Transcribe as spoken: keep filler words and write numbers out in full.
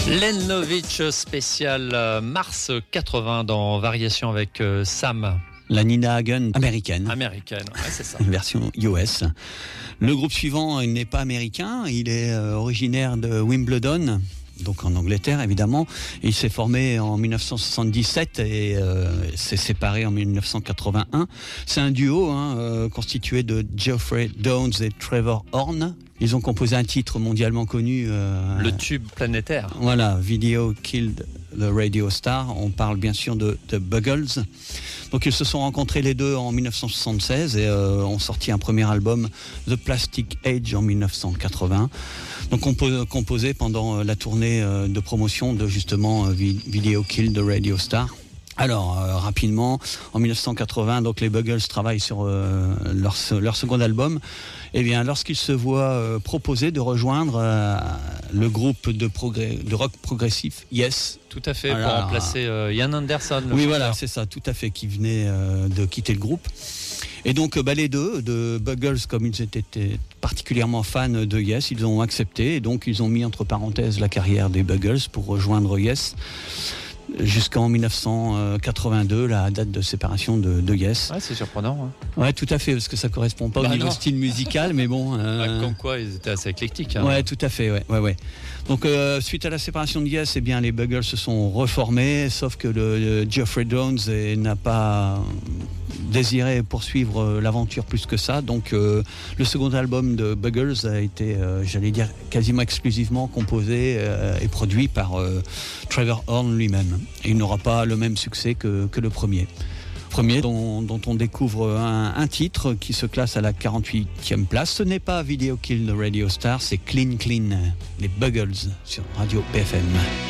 Len Lovitch spécial euh, mars quatre-vingts dans Variation avec euh, Sam. La Nina Hagen américaine. Américaine, ouais, c'est ça. Version U S. Le groupe suivant, il n'est pas américain, il est euh, originaire de Wimbledon, donc en Angleterre évidemment. Il s'est formé en dix-neuf cent soixante-dix-sept et euh, s'est séparé en dix-neuf cent quatre-vingt-un. C'est un duo hein, euh, constitué de Geoffrey Downes et Trevor Horn. Ils ont composé un titre mondialement connu. Euh, Le tube planétaire. Voilà, Video Killed the Radio Star. On parle bien sûr de, de Buggles. Donc ils se sont rencontrés les deux en dix-neuf cent soixante-seize et euh, ont sorti un premier album, The Plastic Age, en dix-neuf cent quatre-vingts. Donc compo- composé pendant la tournée euh, de promotion de justement euh, Video Killed the Radio Star. Alors euh, rapidement, en dix-neuf cent quatre-vingts, donc les Buggles travaillent sur euh, leur, leur second album. Et bien, lorsqu'ils se voient euh, proposer de rejoindre euh, le groupe de, progrès, de rock progressif Yes. Tout à fait, Alors, pour remplacer euh, Ian Anderson. Le oui, chanteur. voilà, c'est ça, tout à fait, qui venait euh, de quitter le groupe. Et donc, bah, les deux, de Buggles, comme ils étaient particulièrement fans de Yes, ils ont accepté. Et donc, ils ont mis entre parenthèses la carrière des Buggles pour rejoindre Yes. Jusqu'en dix-neuf cent quatre-vingt-deux, la date de séparation de, de Yes. Ouais, c'est surprenant. Hein. Ouais, tout à fait, parce que ça correspond pas Bah au niveau non. style musical, mais bon. Euh... Bah, comme quoi, ils étaient assez éclectiques. Hein. Ouais, tout à fait, ouais, ouais, ouais. Donc, euh, suite à la séparation de Yes, eh bien, les Buggles se sont reformés, sauf que le, le Geoffrey Downes eh, n'a pas désiré poursuivre l'aventure plus que ça. Donc, euh, le second album de Buggles a été, euh, j'allais dire, quasiment exclusivement composé euh, et produit par euh, Trevor Horn lui-même. Et il n'aura pas le même succès que, que le premier. Premier dont, dont on découvre un, un titre qui se classe à la quarante-huitième place. Ce n'est pas Video Kill the Radio Star, c'est Clean Clean, les Buggles sur Radio P F M.